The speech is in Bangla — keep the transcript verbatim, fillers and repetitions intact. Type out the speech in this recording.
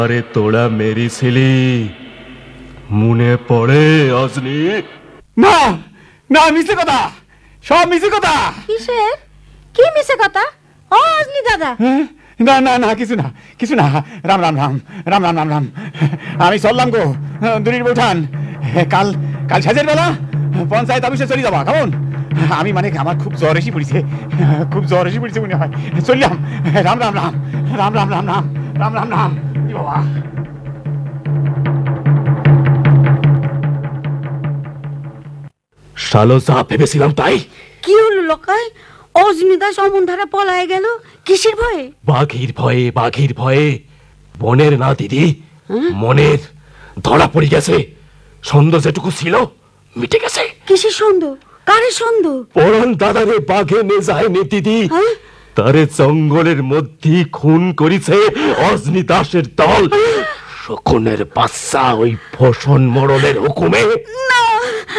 আরে তোরা মেরেছিলি মনে পড়ে অজনি? না না, মিছে কথা, সব মিছে কথা। কিসের কি মিছে কথা? ও অজনি দাদা, হ্যাঁ? না না না, কিছু না কিছু না। রাম রাম রাম রাম রাম রাম রাম। আমি চললাম গো দূরের বৌঠান। কাল কাল সাজের বেলা পঞ্চায়েত অফিসে চলে যাবা কেমন? আমি মানে আমার খুব জ্বর এসে পড়েছে, খুব জ্বর এসে পড়েছে মনে হয়। চললাম। রাম রাম রাম রাম রাম রাম রাম রাম রাম রাম। কি বাবা, শালো যা ভেবেছিলাম তাই। কি হলো লোকাই? অজনি দাস অমন ধারা পলায় গেল কিসের ভয়ে? বাঘির ভয়ে, বাঘির ভয়ে। বনের না দিদি, মনের ধরা পড়ে গেছে। সন্দেহ যেটুকু ছিল মিটে গেছে। কিসের সন্দেহ? কারের সন্দেহ? পরান দাদারে বাঘে নে যায়নি দিদি, হ্যাঁ? তারে জঙ্গলের মধ্যে খুন করিছে অজনি দাসের দল। শকুনের বাচ্চা ওই ফসন মরণের হুকুমে।